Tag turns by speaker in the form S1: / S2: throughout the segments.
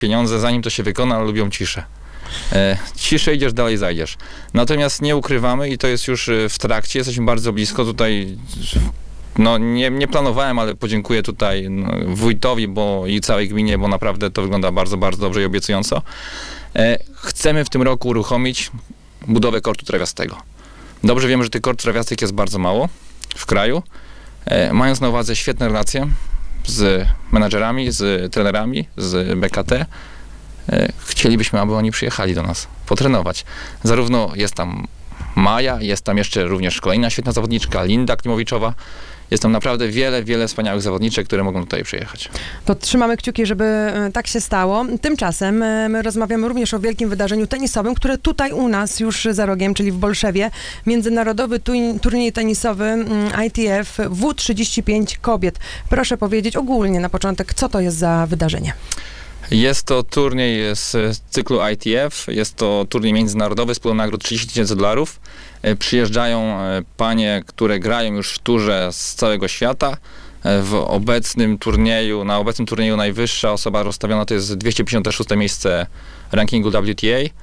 S1: pieniądze, zanim to się wykona, lubią ciszę. Ciszej idziesz, dalej zajdziesz. Natomiast nie ukrywamy i to jest już w trakcie, jesteśmy bardzo blisko tutaj. No nie planowałem, ale podziękuję tutaj wójtowi i całej gminie, bo naprawdę to wygląda bardzo, bardzo dobrze i obiecująco. Chcemy w tym roku uruchomić budowę kortu trawiastego. Dobrze wiemy, że tych kortów trawiastych jest bardzo mało w kraju. Mając na uwadze świetne relacje z menadżerami, z trenerami, z BKT, chcielibyśmy, aby oni przyjechali do nas potrenować. Zarówno jest tam Maja, jest tam jeszcze również kolejna świetna zawodniczka, Linda Klimowiczowa. Jest tam naprawdę wiele wspaniałych zawodniczek, które mogą tutaj przyjechać.
S2: To trzymamy kciuki, żeby tak się stało. Tymczasem my rozmawiamy również o wielkim wydarzeniu tenisowym, które tutaj u nas już za rogiem, czyli w Bolszewie. Międzynarodowy turniej tenisowy ITF W35 kobiet. Proszę powiedzieć ogólnie na początek, co to jest za wydarzenie?
S1: Jest to turniej z cyklu ITF, jest to turniej międzynarodowy z pulą nagród $30,000. Przyjeżdżają panie, które grają już w turze z całego świata. Na obecnym turnieju najwyższa osoba rozstawiona to jest 256 miejsce rankingu WTA.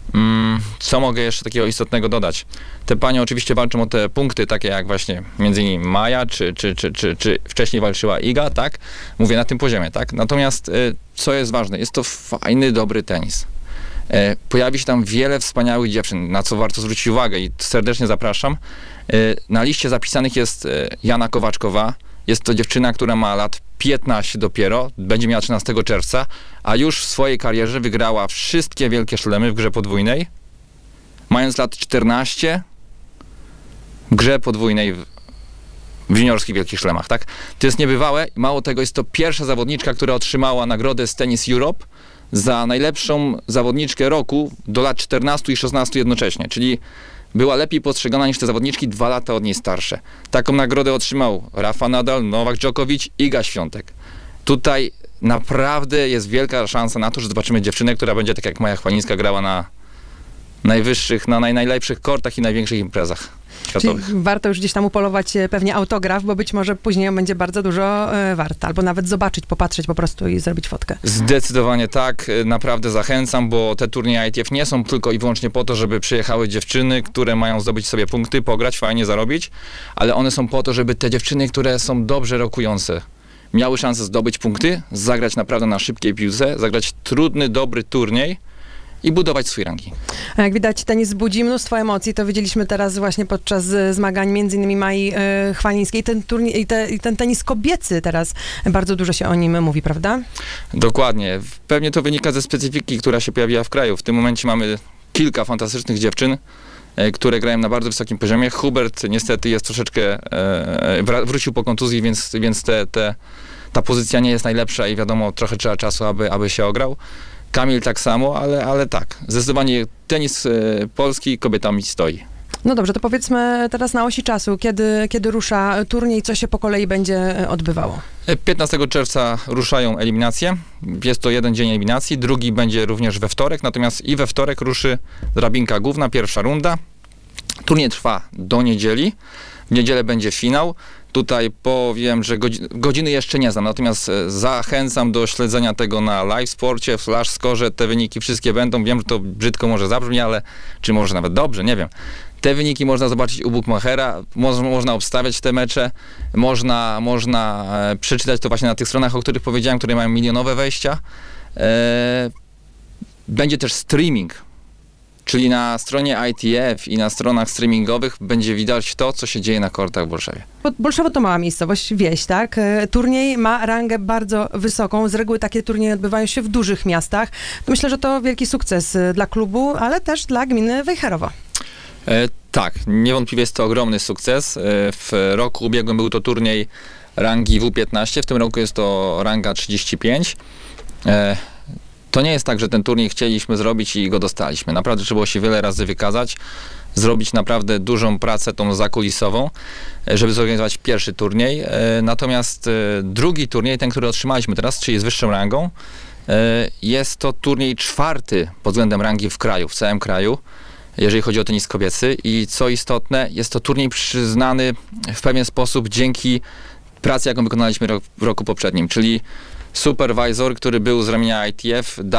S1: Co mogę jeszcze takiego istotnego dodać? Te panie oczywiście walczą o te punkty, takie jak właśnie między innymi Maja, czy wcześniej walczyła Iga, tak? Mówię na tym poziomie, tak? Natomiast co jest ważne, jest to fajny, dobry tenis. Pojawi się tam wiele wspaniałych dziewczyn, na co warto zwrócić uwagę i serdecznie zapraszam. Na liście zapisanych jest Jana Kowaczkowa. Jest to dziewczyna, która ma lat 15 dopiero, będzie miała 13 czerwca, a już w swojej karierze wygrała wszystkie wielkie szlemy w grze podwójnej, mając lat 14 w grze podwójnej w juniorskich wielkich szlemach, tak? To jest niebywałe. Mało tego, jest to pierwsza zawodniczka, która otrzymała nagrodę z Tennis Europe za najlepszą zawodniczkę roku do lat 14 i 16 jednocześnie, czyli była lepiej postrzegana niż te zawodniczki 2 lata od niej starsze. Taką nagrodę otrzymał Rafa Nadal, Nowak Djokovic, Iga Świątek. Tutaj naprawdę jest wielka szansa na to, że zobaczymy dziewczynę, która będzie tak jak Maja Chwalińska grała na najwyższych, na najlepszych kortach i największych imprezach światowych.
S2: Czyli warto już gdzieś tam upolować pewnie autograf, bo być może później on będzie bardzo dużo wart. Albo nawet zobaczyć, popatrzeć po prostu i zrobić fotkę.
S1: Zdecydowanie tak. Naprawdę zachęcam, bo te turnieje ITF nie są tylko i wyłącznie po to, żeby przyjechały dziewczyny, które mają zdobyć sobie punkty, pograć, fajnie zarobić, ale one są po to, żeby te dziewczyny, które są dobrze rokujące, miały szansę zdobyć punkty, zagrać naprawdę na szybkiej piłce, zagrać trudny, dobry turniej i budować swój ranking.
S2: A jak widać, tenis budzi mnóstwo emocji. To widzieliśmy teraz właśnie podczas zmagań między innymi Mai Chwalińskiej. Ten turniej i ten tenis kobiecy teraz bardzo dużo się o nim mówi, prawda?
S1: Dokładnie. Pewnie to wynika ze specyfiki, która się pojawiła w kraju. W tym momencie mamy kilka fantastycznych dziewczyn, które grają na bardzo wysokim poziomie. Hubert niestety jest troszeczkę, wrócił po kontuzji, więc ta pozycja nie jest najlepsza i wiadomo, trochę trzeba czasu, aby się ograł. Kamil tak samo, ale tak. Zdecydowanie tenis polski kobietami stoi.
S2: No dobrze, to powiedzmy teraz na osi czasu, kiedy rusza turniej, co się po kolei będzie odbywało?
S1: 15 czerwca ruszają eliminacje. Jest to jeden dzień eliminacji, drugi będzie również we wtorek, natomiast i we wtorek ruszy drabinka główna, pierwsza runda. Turniej trwa do niedzieli. W niedzielę będzie finał. Tutaj powiem, że godziny jeszcze nie znam, natomiast zachęcam do śledzenia tego na live sporcie, w Flash Score, te wyniki wszystkie będą. Wiem, że to brzydko może zabrzmi, ale czy może nawet dobrze, nie wiem. Te wyniki można zobaczyć u bookmachera, można obstawiać te mecze, można przeczytać to właśnie na tych stronach, o których powiedziałem, które mają milionowe wejścia. Będzie też streaming. Czyli na stronie ITF i na stronach streamingowych będzie widać to, co się dzieje na kortach w Bolszewie.
S2: Bolszewo to mała miejscowość, wieś, tak? Turniej ma rangę bardzo wysoką. Z reguły takie turnieje odbywają się w dużych miastach. Myślę, że to wielki sukces dla klubu, ale też dla gminy Wejherowo.
S1: Tak, niewątpliwie jest to ogromny sukces. W roku ubiegłym był to turniej rangi W15, w tym roku jest to ranga 35. To nie jest tak, że ten turniej chcieliśmy zrobić i go dostaliśmy. Naprawdę trzeba było się wiele razy wykazać, zrobić naprawdę dużą pracę tą zakulisową, żeby zorganizować pierwszy turniej. Natomiast drugi turniej, ten, który otrzymaliśmy teraz, czyli z wyższą rangą, jest to turniej 4. pod względem rangi w kraju, w całym kraju, jeżeli chodzi o tenis kobiecy. I co istotne, jest to turniej przyznany w pewien sposób dzięki pracy, jaką wykonaliśmy w roku poprzednim, czyli supervisor, który był z ramienia ITF,